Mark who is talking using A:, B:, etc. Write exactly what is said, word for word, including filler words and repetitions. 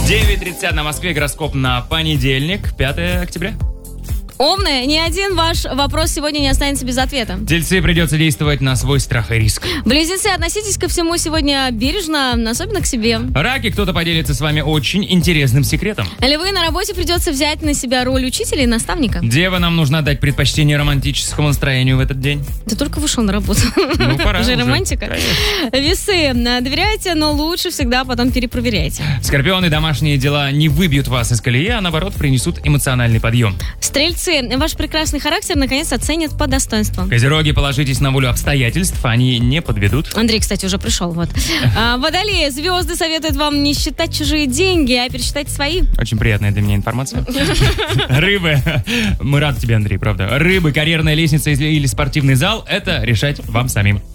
A: девять тридцать на Москве, гороскоп на понедельник, пятое октября.
B: Овны, ни один ваш вопрос сегодня не останется без ответа.
A: Тельцы, придется действовать на свой страх и риск.
B: Близнецы, относитесь ко всему сегодня бережно, особенно к себе.
A: Раки, кто-то поделится с вами очень интересным секретом.
B: Львы, на работе придется взять на себя роль учителя и наставника.
A: Дева, нам нужно дать предпочтение романтическому настроению в этот день.
B: Ты только вышел на работу.
A: Ну, пора
B: уже.
A: уже.
B: Романтика.
A: Конечно.
B: Весы, доверяйте, но лучше всегда потом перепроверяйте.
A: Скорпионы, домашние дела не выбьют вас из колеи, а наоборот принесут эмоциональный подъем.
B: Стрельцы, ваш прекрасный характер наконец оценят по достоинству.
A: Козероги, положитесь на волю обстоятельств, они не подведут.
B: Андрей, кстати, уже пришел. Вот. А, Водолеи, звезды советуют вам не считать чужие деньги, а пересчитать свои.
A: Очень приятная для меня информация. Рыбы, мы рады тебе, Андрей, правда. Рыбы, карьерная лестница или спортивный зал, это решать вам самим.